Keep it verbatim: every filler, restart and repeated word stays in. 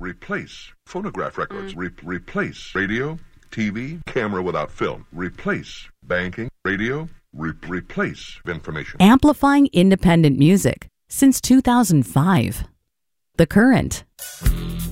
replace phonograph records, mm. Re- replace radio, T V, camera without film, replace banking, radio, re- replace information. Amplifying independent music since two thousand five. The Current.